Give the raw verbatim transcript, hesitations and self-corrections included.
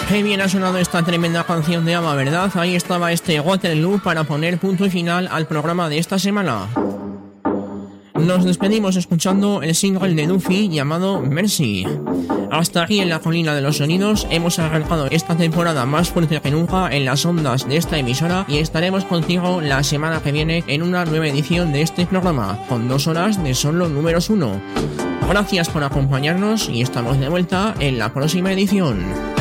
Qué bien ha sonado esta tremenda canción de ABBA, ¿verdad? Ahí estaba este Waterloo para poner punto y final al programa de esta semana. Nos despedimos escuchando el single de Duffy llamado Mercy. Hasta aquí en la colina de los sonidos hemos arrancado esta temporada más fuerte que nunca en las ondas de esta emisora y estaremos contigo la semana que viene en una nueva edición de este programa, con dos horas de solo números uno. Gracias por acompañarnos y estamos de vuelta en la próxima edición.